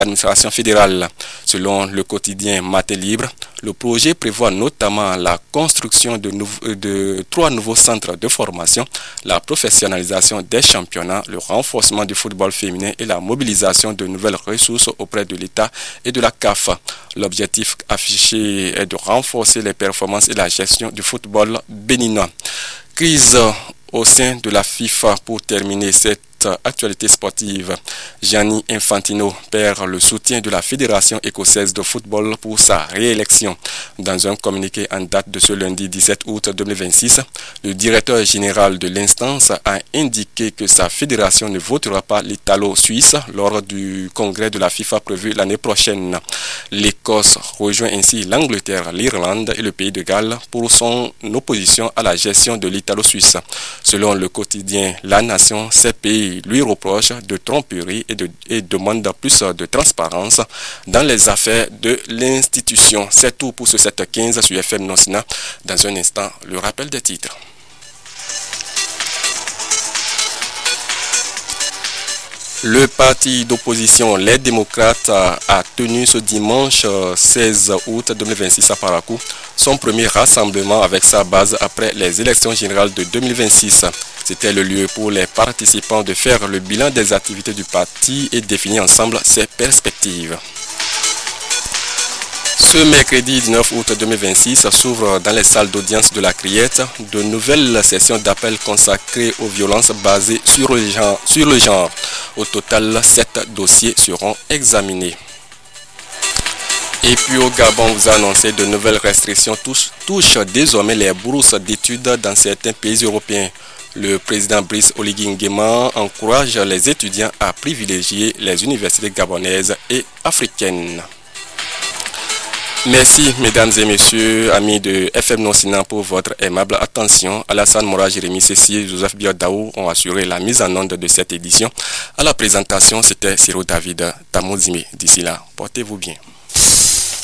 l'administration fédérale. Selon le quotidien Matin Libre, le projet prévoit notamment la construction de 3 nouveaux centres de formation, la professionnalisation des championnats, le renforcement du football féminin et la mobilisation de nouvelles ressources auprès de l'État et de la CAF. L'objectif affiché est de renforcer les performances et la gestion du football béninois. Crise au sein de la FIFA pour terminer cette actualité sportive. Gianni Infantino perd le soutien de la Fédération écossaise de football pour sa réélection. Dans un communiqué en date de ce lundi 17 août 2026, le directeur général de l'instance a indiqué que sa fédération ne votera pas l'Italo-Suisse lors du congrès de la FIFA prévu l'année prochaine. L'Écosse rejoint ainsi l'Angleterre, l'Irlande et le pays de Galles pour son opposition à la gestion de l'Italo-Suisse. Selon le quotidien La Nation, ces pays lui reprochent de tromperie et demandent plus de transparence dans les affaires de l'institution. C'est tout pour ce 7h15 sur FM Nonsina. Dans un instant, le rappel des titres. Le parti d'opposition Les Démocrates a tenu ce dimanche 16 août 2026 à Parakou son premier rassemblement avec sa base après les élections générales de 2026. C'était le lieu pour les participants de faire le bilan des activités du parti et définir ensemble ses perspectives. Ce mercredi 19 août 2026 s'ouvrent dans les salles d'audience de la Criette de nouvelles sessions d'appel consacrées aux violences basées sur le genre. Au total, 7 dossiers seront examinés. Et puis au Gabon, vous annoncez de nouvelles restrictions touchent désormais les bourses d'études dans certains pays européens. Le président Brice Oligui Nguema encourage les étudiants à privilégier les universités gabonaises et africaines. Merci mesdames et messieurs, amis de FM Nonsina pour votre aimable attention. Alassane Mora, Jérémy Cessier, Joseph Biodaou ont assuré la mise en onde de cette édition. À la présentation, c'était Ciro David Tamouzime. D'ici là, portez-vous bien.